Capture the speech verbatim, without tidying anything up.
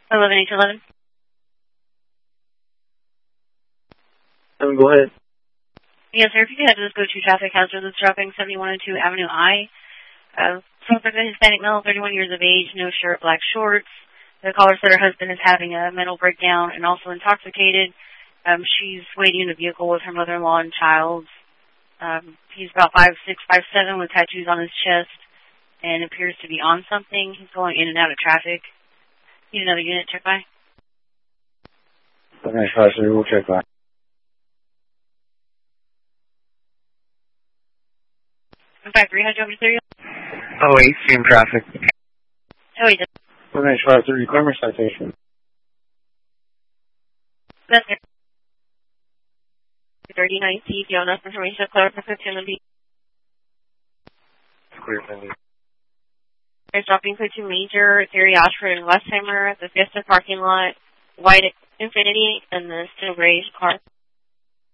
eleven eight eleven. Um, go ahead. Yes, sir. If you could have this go to traffic hazard that's dropping seventy-one oh two Avenue I. Uh, sounds like a Hispanic male, thirty-one years of age, no shirt, black shorts. The caller said her husband is having a mental breakdown and also intoxicated. Um, she's waiting in the vehicle with her mother-in-law and child. Um, he's about five six, five seven with tattoos on his chest and appears to be on something. He's going in and out of traffic. Need another unit check by? Okay, five three, we'll check by. five three, how'd you over to serial? Oh eight, same traffic. Oh, he does. Okay, five three, grammar citation. That's it. thirty-nine C, if you have enough information, clarify fifteen and B. Clear, thank you. There's dropping code to Major, Theory Ashford, and Westheimer, the Fiesta parking lot, white Infinity, and the steel gray car.